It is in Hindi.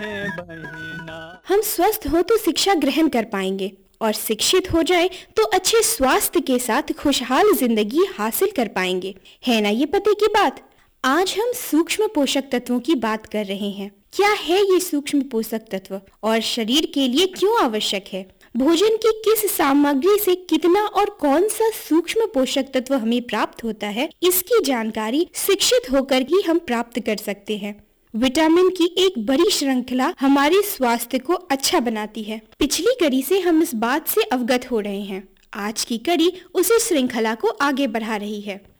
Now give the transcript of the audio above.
है बहिना। हम स्वस्थ हो तो शिक्षा ग्रहण कर पाएंगे और शिक्षित हो जाए तो अच्छे स्वास्थ्य के साथ खुशहाल जिंदगी हासिल कर पाएंगे, है ना ये पते की बात। आज हम सूक्ष्म पोषक तत्वों की बात कर रहे हैं। क्या है ये सूक्ष्म पोषक तत्व और शरीर के लिए क्यों आवश्यक है? भोजन की किस सामग्री से कितना और कौन सा सूक्ष्म पोषक तत्व हमें प्राप्त होता है, इसकी जानकारी शिक्षित होकर ही हम प्राप्त कर सकते हैं। विटामिन की एक बड़ी श्रृंखला हमारे स्वास्थ्य को अच्छा बनाती है। पिछली कड़ी से हम इस बात से अवगत हो रहे हैं। आज की कड़ी उसी श्रृंखला को आगे बढ़ा रही है।